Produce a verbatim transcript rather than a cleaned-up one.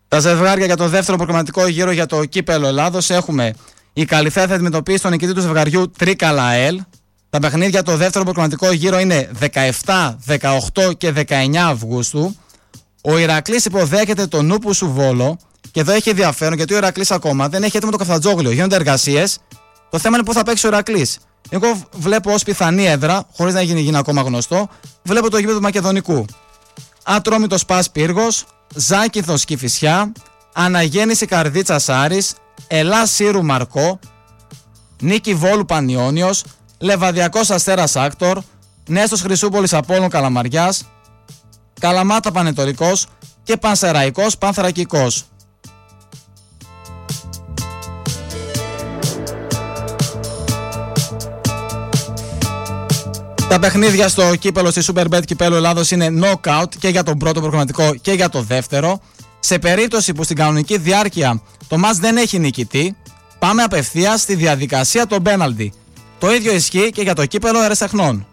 Τα ζευγάρια για το δεύτερο προκριματικό γύρο για το Κύπελλο Ελλάδος έχουμε η Καλυθέα θα αντιμετωπίσει τον νικητή του ζευγαριού Τρίκα ΑΕΛ. Τα παιχνίδια το δεύτερο προκριματικό γύρο είναι δεκαεπτά, δεκαοκτώ και δεκαεννιά Αυγούστου. Ο Ηρακλής υποδέχεται τον Νούπουσου Βόλο και εδώ έχει ενδιαφέρον γιατί ο Ηρακλής ακόμα δεν έχει έτοιμο το Καφτατζόγλιο. Γίνονται εργασίες. Το θέμα είναι πού θα παίξει ο Ηρακλής. Εγώ βλέπω ως πιθανή έδρα, χωρίς να γίνει, γίνει ακόμα γνωστό, βλέπω το γήπεδο του Μακεδονικού. Ατρόμητος Πας Πύργος, Ζάκηθος Κηφισιά, Αναγέννηση Καρδίτσας Άρης, Ελλάς Σύρου Μαρκό, Νίκη Βόλου Πανιόνιος, Λεβαδιακός Αστέρας Άκτορ, Νέστος Χρυσούπολης Απόλλων Καλαμαριάς, Καλαμάτα Πανετολικός και Πανσεραϊκός Πανθρακικός. Τα παιχνίδια στο κύπελο στη Superbet Κυπέλλου Ελλάδος είναι knockout και για τον πρώτο προγραμματικό και για το δεύτερο. Σε περίπτωση που στην κανονική διάρκεια το μάτς δεν έχει νικητή, πάμε απευθείας στη διαδικασία των πέναλτι. Το ίδιο ισχύει και για το κύπελο Ερεσιτεχνών.